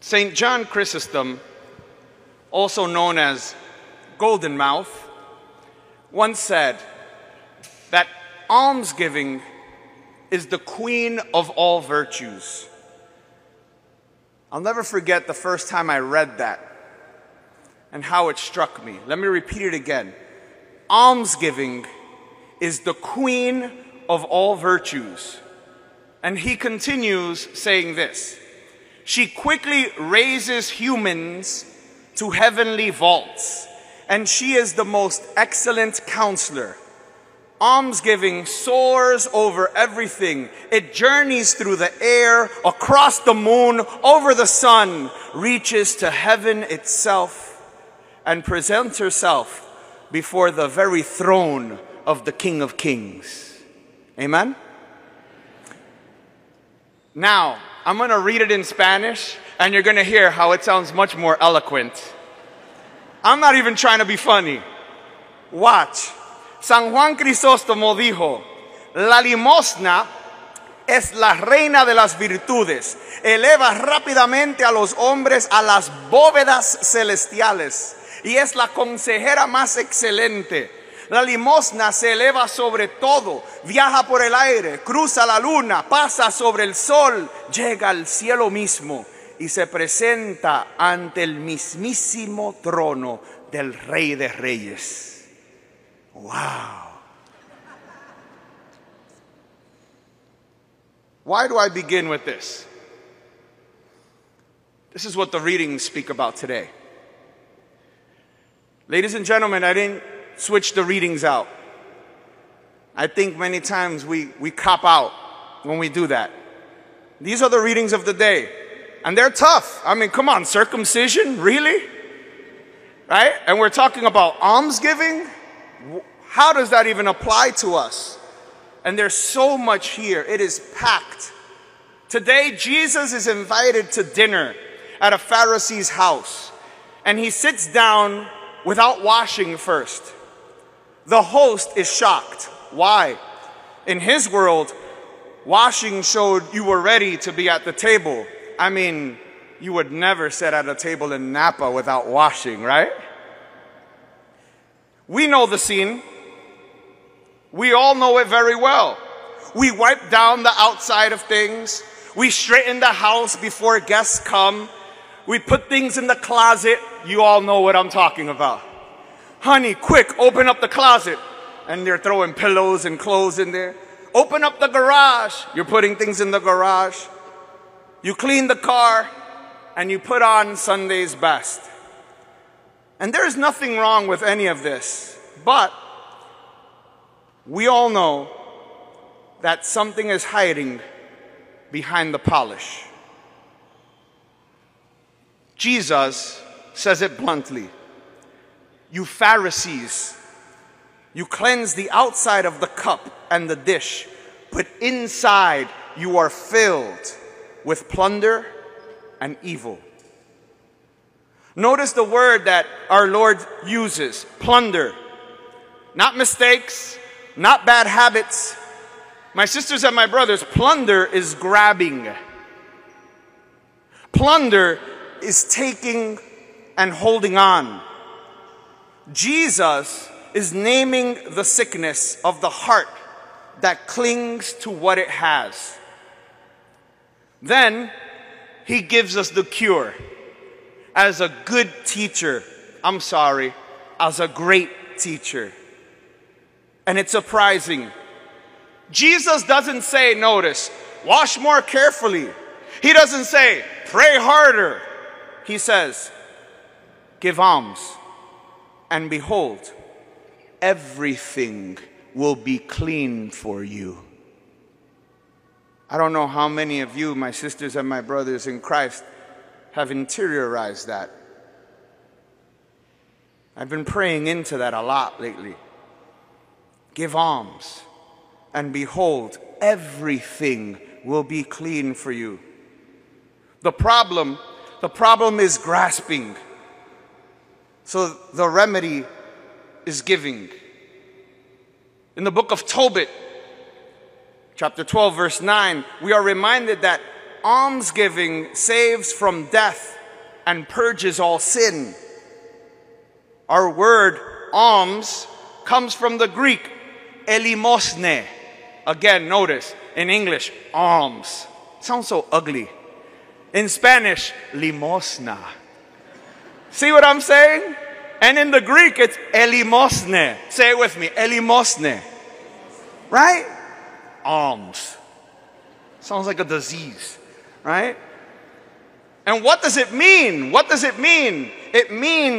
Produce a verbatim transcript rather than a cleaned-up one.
Saint John Chrysostom, also known as Golden Mouth, once said that almsgiving is the queen of all virtues. I'll never forget the first time I read that and how it struck me. Let me repeat it again. Almsgiving is the queen of all virtues. And he continues saying this: she quickly raises humans to heavenly vaults, and she is the most excellent counselor. Almsgiving soars over everything. It journeys through the air, across the moon, over the sun, reaches to heaven itself, and presents herself before the very throne of the King of Kings. Amen? Now, I'm going to read it in Spanish, and you're going to hear how it sounds much more eloquent. I'm not even trying to be funny. Watch. San Juan Crisóstomo dijo, la limosna es la reina de las virtudes. Eleva rápidamente a los hombres a las bóvedas celestiales y es la consejera más excelente. La limosna se eleva sobre todo, viaja por el aire, cruza la luna, pasa sobre el sol, llega al cielo mismo y se presenta ante el mismísimo trono del Rey de Reyes. Wow. Why do I begin with this? This is what the readings speak about today. Ladies and gentlemen, I didn't switch the readings out. I think many times we, we cop out when we do that. These are the readings of the day. And they're tough. I mean, come on, circumcision? Really? Right? And we're talking about almsgiving? How does that even apply to us? And there's so much here. It is packed. Today, Jesus is invited to dinner at a Pharisee's house. And he sits down without washing first. The host is shocked. Why? In his world, washing showed you were ready to be at the table. I mean, you would never sit at a table in Napa without washing, right? We know the scene. We all know it very well. We wipe down the outside of things. We straighten the house before guests come. We put things in the closet. You all know what I'm talking about. Honey, quick, open up the closet. And they're throwing pillows and clothes in there. Open up the garage. You're putting things in the garage. You clean the car, and you put on Sunday's best. And there's nothing wrong with any of this. But we all know that something is hiding behind the polish. Jesus says it bluntly. You Pharisees, you cleanse the outside of the cup and the dish, but inside you are filled with plunder and evil. Notice the word that our Lord uses, plunder. Not mistakes, not bad habits. My sisters and my brothers, plunder is grabbing. Plunder is taking and holding on. Jesus is naming the sickness of the heart that clings to what it has. Then he gives us the cure. As a good teacher, I'm sorry, as a great teacher. And it's surprising. Jesus doesn't say, notice, wash more carefully. He doesn't say, pray harder. He says, give alms. And behold, everything will be clean for you. I don't know how many of you, my sisters and my brothers in Christ, have interiorized that. I've been praying into that a lot lately. Give alms, and behold, everything will be clean for you. The problem, the problem is grasping. So the remedy is giving. In the book of Tobit, chapter twelve, verse nine, we are reminded that almsgiving saves from death and purges all sin. Our word alms comes from the Greek elimosne. Again, notice, in English, alms. Sounds so ugly. In Spanish, limosna. See what I'm saying? And in the Greek, it's elimosne. Say it with me, elimosne. Right? Alms. Sounds like a disease, right? And what does it mean? What does it mean? It means